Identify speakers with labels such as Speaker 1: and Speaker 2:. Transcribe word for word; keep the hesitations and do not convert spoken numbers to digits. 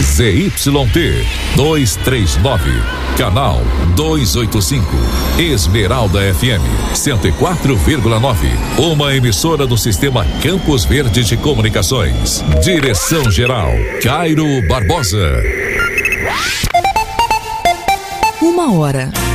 Speaker 1: Z Y T duzentos e trinta e nove, canal duzentos e oitenta e cinco, Esmeralda F M cento e quatro vírgula nove, uma emissora do sistema Campos Verde de Comunicações. Direção geral Cairo Barbosa.
Speaker 2: Uma hora